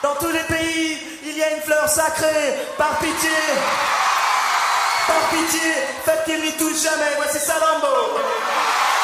Dans tous les pays, il y a une fleur sacrée. Par pitié, faites qu'il n'y touche jamais. Voici Salambo.